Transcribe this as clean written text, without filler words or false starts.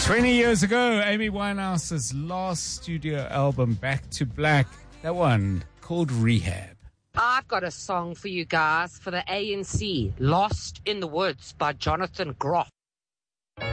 20 years ago, Amy Winehouse's last studio album, Back to Black, that one called Rehab. I've got a song for you guys for the ANC, Lost in the Woods by Jonathan Groff.